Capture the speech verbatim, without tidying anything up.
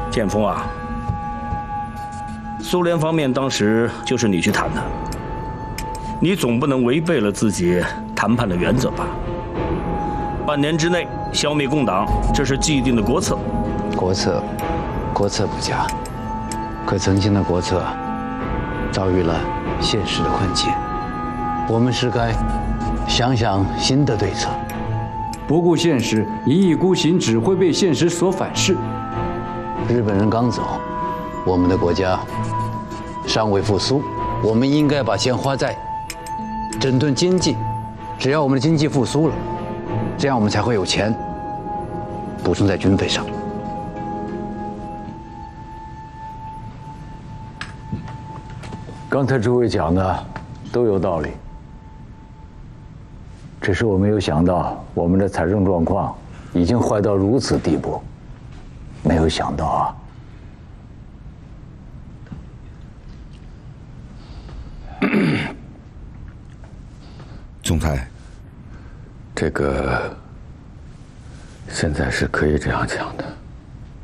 剑锋啊，苏联方面当时就是你去谈的，你总不能违背了自己谈判的原则吧？半年之内消灭共党，这是既定的国策。 国策，国策不假，可曾经的国策遭遇了现实的困境，我们是该想想新的对策。 不顾现实，一意孤行，只会被现实所反噬。 日本人刚走，我们的国家尚未复苏，我们应该把钱花在整顿经济。只要我们的经济复苏了，这样我们才会有钱补充在军费上。 刚才诸位讲的都有道理，只是我没有想到我们的财政状况已经坏到如此地步，没有想到啊。 总裁，这个现在是可以这样讲的。